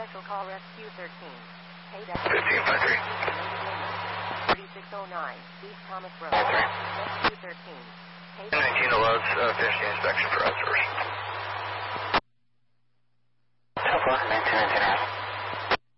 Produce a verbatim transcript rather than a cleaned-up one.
Special call Rescue thirteen. Paid at fifteen five three. thirty-six oh nine, East Thomas Road. Rescue thirteen. Paid nineteen allows uh, fifteen inspection for us first. So far, nineteen nineteen.